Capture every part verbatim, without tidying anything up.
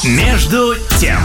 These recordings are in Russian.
Между тем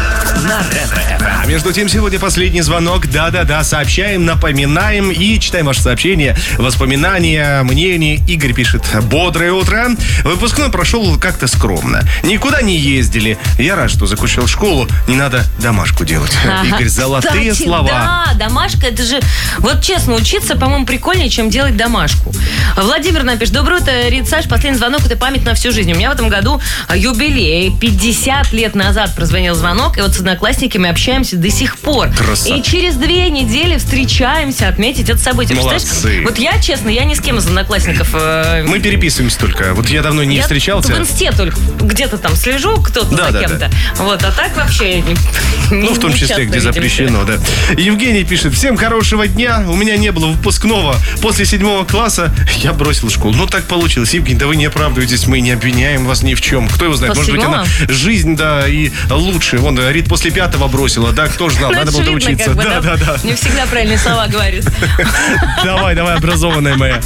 на Ретро-ФМ. А между тем, сегодня последний звонок. Да-да-да, сообщаем, напоминаем и читаем ваши сообщения, воспоминания, мнения. Игорь пишет: бодрое утро. Выпускной прошел как-то скромно. Никуда не ездили. Я рад, что закончил школу. Не надо домашку делать. Ага. Игорь, золотые Кстати, слова. Да, домашка, это же... Вот честно, учиться, по-моему, прикольнее, чем делать домашку. Владимир напишет: доброе утро, Рит, Саш, последний звонок, это память на всю жизнь. У меня в этом году юбилей. пятьдесят лет назад прозвонил звонок, и вот с одноклассниками общаемся до сих пор. Красота. И через две недели встречаемся отметить это событие. Молодцы. Вот я, честно, я ни с кем из одноклассников... Э, Мы переписываемся только. Вот я давно не я встречался. в инсте только где-то там слежу, кто-то Да, за да, кем-то. да. Вот, а так вообще... Не, Ну, в том не числе, часто где видимся. запрещено, да. Евгений пишет: всем хорошего дня. У меня не было выпускного. После седьмого класса я бросил школу. Ну, так получилось. Евгений, да вы не оправдываетесь. Мы не обвиняем вас ни в чем. Кто его знает? После Может быть, седьмого? она жизнь, да, и лучше. Вон, Рит после пятого бросила. Да, кто ж знал? Ну, Надо это было же видно, доучиться. как бы, Да, да, да. Не всегда правильные слова говорит. Давай, давай, образованная моя.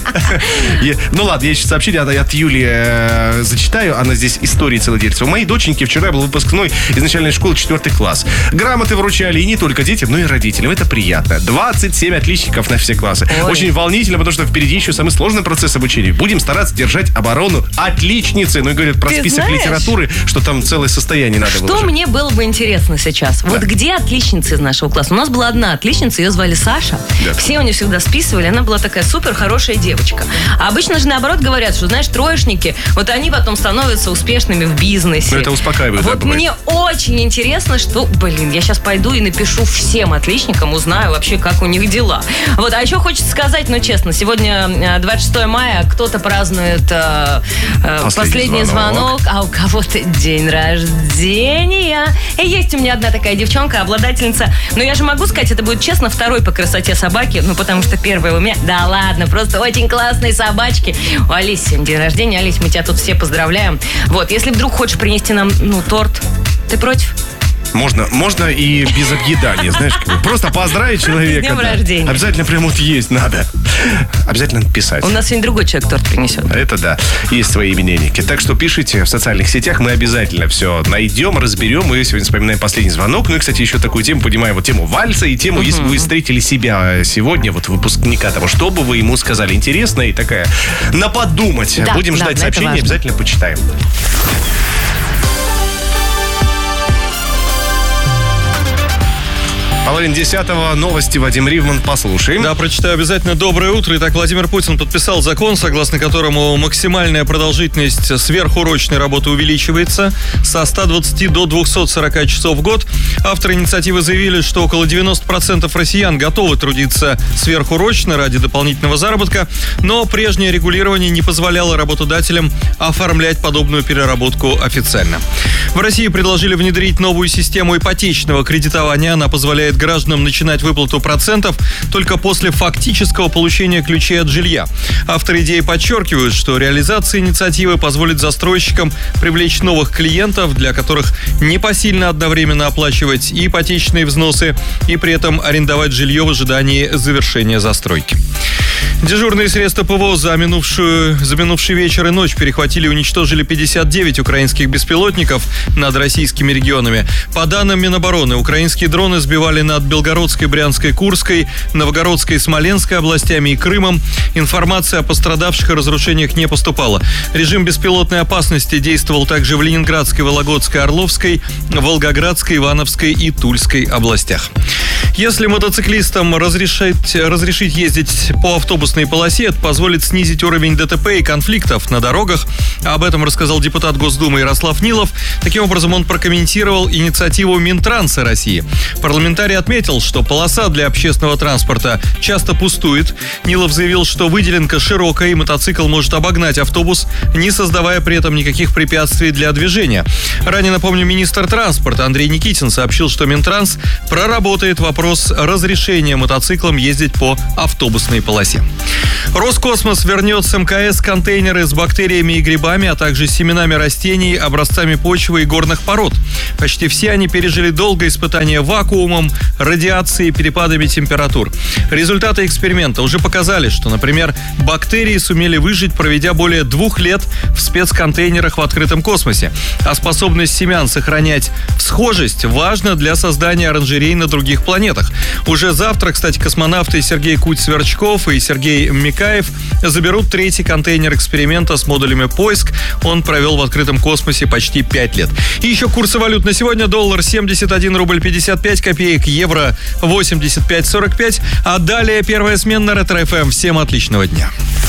Я- Ну ладно, я еще сообщение от, от Юли э, зачитаю. Она здесь истории целой делится. У моей доченьки вчера был выпускной из начальной школы, четвертый класс. Грамоты вручали и не только детям, но и родителям. Это приятно. двадцать семь отличников на все классы. Ой. Очень волнительно, потому что впереди еще самый сложный процесс обучения. Будем стараться держать оборону отличницы. Ну и говорят про Ты список знаешь, литературы, что там целое состояние надо Что выложить. мне было бы интересно сейчас? Вот где отличница из нашего класса? У нас была одна отличница, ее звали Саша. Да. Все у нее всегда списывали, она была такая супер хорошая девочка. А обычно же наоборот говорят, что, знаешь, троечники, вот они потом становятся успешными в бизнесе. Ну, это успокаивает, да, Вот бывает. мне очень интересно, что, блин, я сейчас пойду и напишу всем отличникам, узнаю вообще, как у них дела. Вот, а еще хочется сказать, ну честно, сегодня э, двадцать шестое мая, кто-то празднует э, э, Последний последний звонок. звонок, а у кого-то день рождения. И есть у меня одна такая девчонка, обладательница. Но я же могу сказать, это будет честно, второй по красоте собаки. Ну, потому что первая у меня... Да ладно, просто очень классные собачки. У Алисы сегодня день рождения. Алис, мы тебя тут все поздравляем. Вот, если вдруг хочешь принести нам, ну, торт, ты против? Можно, можно и без объедания, знаешь, как бы просто поздравить человека. С днем да. рождения. Обязательно прям вот есть надо. Обязательно писать. У нас сегодня другой человек торт принесет. Это да, есть свои именинники. Так что пишите в социальных сетях, мы обязательно все найдем, разберем. Мы сегодня вспоминаем последний звонок. Ну и, кстати, еще такую тему поднимаем, вот тему вальса и тему, если бы вы встретили себя сегодня, вот выпускника того, что бы вы ему сказали. Интересная и такая на подумать. Да, Будем да, ждать это сообщения, важно. обязательно почитаем. Половина десятого, новости, Вадим Ривман, послушаем. Да, прочитаю обязательно. Доброе утро. Итак, Владимир Путин подписал закон, согласно которому максимальная продолжительность сверхурочной работы увеличивается со ста двадцати до двухсот сорока часов в год. Авторы инициативы заявили, что около девяноста процентов россиян готовы трудиться сверхурочно ради дополнительного заработка, но прежнее регулирование не позволяло работодателям оформлять подобную переработку официально. В России предложили внедрить новую систему ипотечного кредитования. Она позволяет гражданам начинать выплату процентов только после фактического получения ключей от жилья. Авторы идеи подчеркивают, что реализация инициативы позволит застройщикам привлечь новых клиентов, для которых непосильно одновременно оплачивать и ипотечные взносы, и при этом арендовать жилье в ожидании завершения застройки. Дежурные средства ПВО за, минувшую, за минувший вечер и ночь перехватили и уничтожили пятьдесят девять украинских беспилотников над российскими регионами. По данным Минобороны, украинские дроны сбивали над Белгородской, Брянской, Курской, Новгородской, Смоленской областями и Крымом. Информация о пострадавших и разрушениях не поступала. Режим беспилотной опасности действовал также в Ленинградской, Вологодской, Орловской, Волгоградской, Ивановской и Тульской областях. Если мотоциклистам разрешить, разрешить ездить по автобусной полосе, это позволит снизить уровень ДТП и конфликтов на дорогах. Об этом рассказал депутат Госдумы Ярослав Нилов. Таким образом, он прокомментировал инициативу Минтранса России. Парламентарий отметил, что полоса для общественного транспорта часто пустует. Нилов заявил, что выделенка широкая, и мотоцикл может обогнать автобус, не создавая при этом никаких препятствий для движения. Ранее, напомню, министр транспорта Андрей Никитин сообщил, что Минтранс проработает вопрос разрешения мотоциклам ездить по автобусной полосе. Роскосмос вернет с МКС контейнеры с бактериями и грибами, а также семенами растений, образцами почвы и горных пород. Почти все они пережили долгое испытание вакуумом, радиацией, перепадами температур. Результаты эксперимента уже показали, что, например, бактерии сумели выжить, проведя более двух лет в спецконтейнерах в открытом космосе. А способность семян сохранять всхожесть важна для создания оранжерей на других планетах. Уже завтра, кстати, космонавты Сергей Куть-Сверчков и Сергей Микаев заберут третий контейнер эксперимента с модулями поиск. Он провел в открытом космосе почти пять лет. И еще курсы валют на сегодня. Доллар семьдесят один рубль пятьдесят пять копеек, евро восемьдесят пять сорок пять. А далее первая смена на Ретро-ФМ. Всем отличного дня.